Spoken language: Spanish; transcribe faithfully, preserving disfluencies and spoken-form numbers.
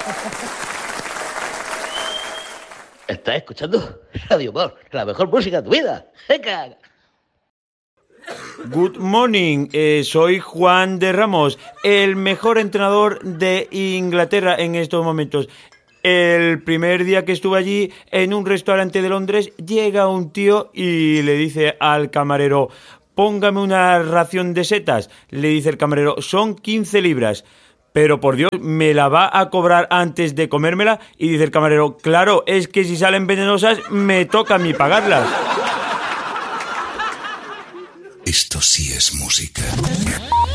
¿Estás escuchando Radio Humor, la mejor música de tu vida? ¡Venga! Good morning, eh, soy Juan de Ramos, el mejor entrenador de Inglaterra en estos momentos. El primer día que estuve allí, en un restaurante de Londres, llega un tío y le dice al camarero: póngame una ración de setas. Le dice el camarero: son quince libras. Pero por Dios, ¿me la va a cobrar antes de comérmela? Y dice el camarero: claro, es que si salen venenosas, me toca a mí pagarlas. Esto sí es música.